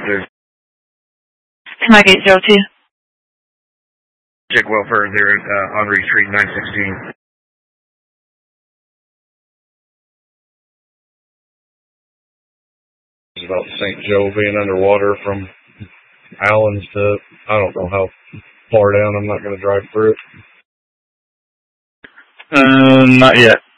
2. Mike 802. Check welfare there at Henry Street, 916. It's about St. Joe being underwater from Allen's to, I don't know how far down. I'm not going to drive through it. Not yet.